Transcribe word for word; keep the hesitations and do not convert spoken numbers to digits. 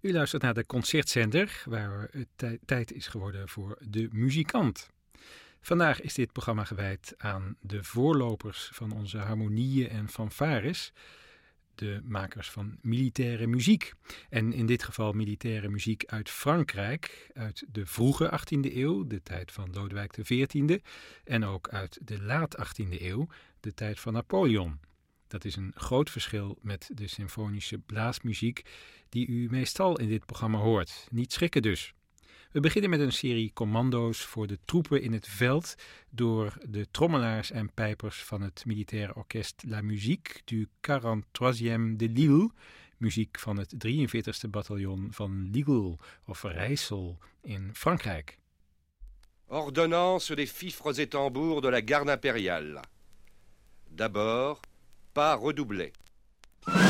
U luistert naar de Concertzender, waar het tij- tijd is geworden voor de muzikant. Vandaag is dit programma gewijd aan de voorlopers van onze harmonieën en fanfares, de makers van militaire muziek. En in dit geval militaire muziek uit Frankrijk, uit de vroege achttiende eeuw, de tijd van Lodewijk de veertiende, en ook uit de laat achttiende eeuw, de tijd van Napoleon. Dat is een groot verschil met de symfonische blaasmuziek die u meestal in dit programma hoort. Niet schrikken dus. We beginnen met een serie commando's voor de troepen in het veld door de trommelaars en pijpers van het militaire orkest La Musique du quarante-troisième de Lille, muziek van het drieënveertigste bataljon van Lille of Rijssel in Frankrijk. Ordonnance des fifres et tambours de la garde impériale. D'abord, pas redoublé.